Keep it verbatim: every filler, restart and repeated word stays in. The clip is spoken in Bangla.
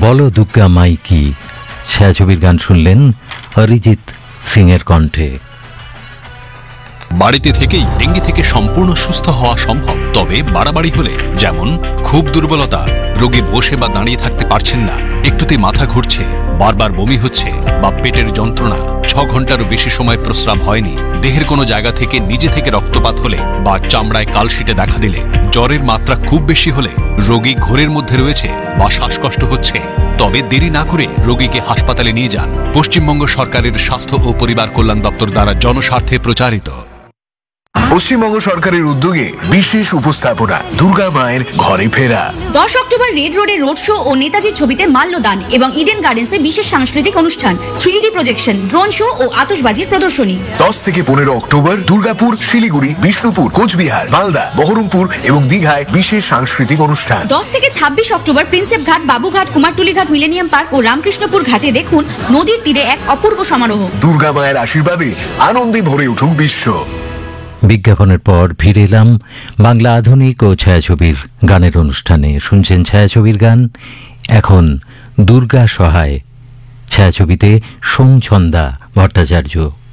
বলো দুর্গা মাই কি ছায়াছবির গান শুনলেন অরিজিৎ সিং এর কণ্ঠে। বাড়িতে থেকেই ডেঙ্গি থেকে সম্পূর্ণ সুস্থ হওয়া সম্ভব, তবে বাড়াবাড়ি হলে, যেমন খুব দুর্বলতা, রোগী বসে বা দাঁড়িয়ে থাকতে পারছেন না, একটুতে মাথা ঘুরছে, বারবার বমি হচ্ছে বা পেটের যন্ত্রণা, ছ ঘন্টারও বেশি সময় প্রস্রাব হয়নি, দেহের কোনো জায়গা থেকে নিজে থেকে রক্তপাত হলে বা চামড়ায় কালশিটে দেখা দিলে, জ্বরের মাত্রা খুব বেশি হলে, রোগী ঘোরের মধ্যে রয়েছে বা শ্বাসকষ্ট হচ্ছে, তবে দেরি না করে রোগীকে হাসপাতালে নিয়ে যান। পশ্চিমবঙ্গ সরকারের স্বাস্থ্য ও পরিবার কল্যাণ দপ্তর দ্বারা জনস্বার্থে প্রচারিত। পশ্চিমবঙ্গ সরকারের উদ্যোগে বিশেষ উপস্থাপনা দুর্গা মায়ের ঘরে ফেরা। দশ অক্টোবর রেড রোডে রোড শো ও নেতাজি ছবিতে মাল্যদান এবং ইডেন গার্ডেন্সে বিশেষ সাংস্কৃতিক অনুষ্ঠান, three D projection, drone show ও আতশবাজির প্রদর্শনী। দশ থেকে পনেরো অক্টোবর দুর্গাপুর, শিলিগুড়ি, বিষ্ণুপুর, কোচবিহার, মালদা, বহরমপুর এবং দীঘায় বিশেষ সাংস্কৃতিক অনুষ্ঠান। দশ থেকে ছাব্বিশ অক্টোবর প্রিন্সেপ ঘাট, বাবুঘাট, কুমারটুলি ঘাট, মিলেনিয়াম পার্ক ও রামকৃষ্ণপুর ঘাটে দেখুন নদীর তীরে এক অপূর্ব সমারোহ। দুর্গা মায়ের আশীর্বাদে আনন্দে ভরে উঠুক বিশ্ব। বিজ্ঞাপনের পর ফিরে এলাম বাংলা আধুনিক ও ছায়াছবির গানের অনুষ্ঠানে। শুনছেন ছায়াছবির গান। এখন দুর্গা সহায় ছায়াছবিতে সোমছন্দা ভট্টাচার্য।